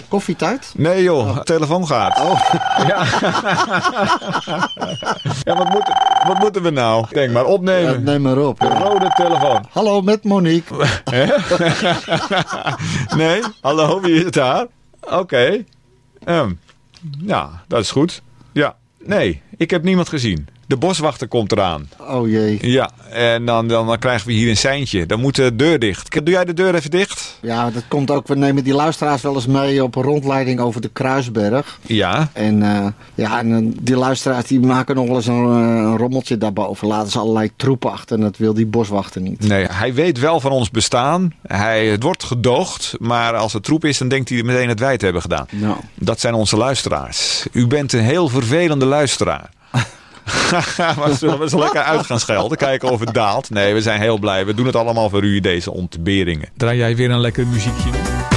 Koffietijd? Nee joh, telefoon gaat. Oh. Ja, ja wat moeten we nou? Denk maar, opnemen. Ja, neem maar op. Ja. Rode telefoon. Hallo, met Monique. Nee? Hallo, wie is het daar? Oké. Ja, dat is goed. Ja, nee, ik heb niemand gezien. De boswachter komt eraan. Oh jee. Ja, en dan krijgen we hier een seintje. Dan moet de deur dicht. Doe jij de deur even dicht? Ja, dat komt ook. We nemen die luisteraars wel eens mee op een rondleiding over de Kruisberg. Ja. En die luisteraars die maken nog wel eens een rommeltje daarboven. Laten ze allerlei troep achter en dat wil die boswachter niet. Nee, hij weet wel van ons bestaan. Het wordt gedoogd, maar als het troep is, dan denkt hij meteen dat wij het hebben gedaan. Nou. Dat zijn onze luisteraars. U bent een heel vervelende luisteraar. Maar zullen we zo lekker uit gaan schelden? Kijken of het daalt? Nee, we zijn heel blij. We doen het allemaal voor u, deze ontberingen. Draai jij weer een lekker muziekje?